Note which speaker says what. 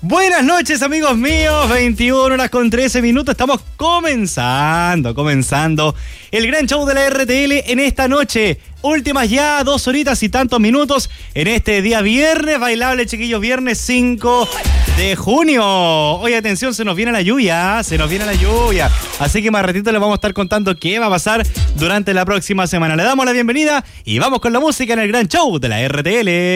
Speaker 1: Buenas noches, amigos míos, 21 horas con 13 minutos, estamos comenzando el gran show de la RTL en esta noche. Últimas ya 2 horitas y tantos minutos en este día viernes, bailable, chiquillos, viernes 5 de junio. Oye, atención, se nos viene la lluvia, así que más ratito les vamos a estar contando qué va a pasar durante la próxima semana. Le damos la bienvenida y vamos con la música en el gran show de la RTL.